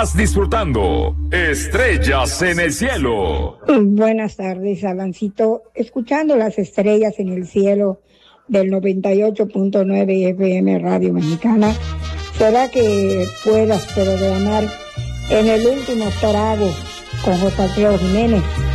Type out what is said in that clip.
Estás disfrutando Estrellas en el Cielo. Buenas tardes, Alancito. Escuchando las estrellas en el cielo del 98.9 FM Radio Mexicana, ¿será que puedas programar En el Último Trago con José Alfredo Jiménez?